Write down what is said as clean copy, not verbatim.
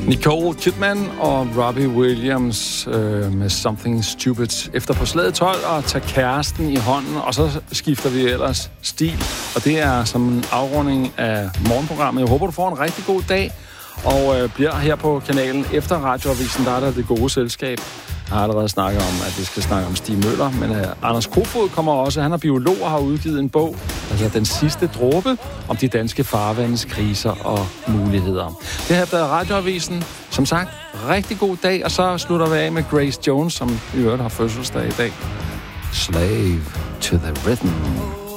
Nicole Kidman og Robbie Williams med Something Stupid. Efter på slaget 12 og tage kæresten i hånden, og så skifter vi ellers stil. Og det er som en afrunding af morgenprogrammet. Jeg håber, du får en rigtig god dag, og bliver her på kanalen efter Radioavisen. Der er der det gode selskab. Jeg har allerede snakket om, at vi skal snakke om Stig Møller, men Anders Kofod kommer også. Han er biolog og har udgivet en bog, der hedder Den sidste dråbe, om de danske farvandes kriser og muligheder. Det her er Radioavisen. Som sagt, rigtig god dag, og så slutter vi af med Grace Jones, som i øvrigt har fødselsdag i dag. Slave to the rhythm.